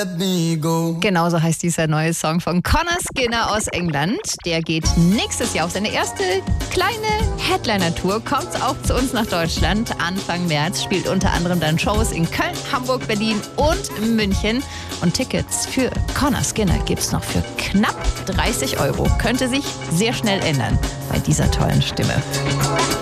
let me go. Genauso heißt dieser neue Song von Conor Skinner aus England. Der geht nächstes Jahr auf seine erste kleine Headliner-Tour, kommt auch zu uns nach Deutschland. Anfang März spielt unter anderem dann Shows in Köln, Hamburg, Berlin und München. Und Tickets für Conor Skinner gibt's noch für knapp 30 €. Könnte sich sehr schnell ändern bei dieser tollen Stimme.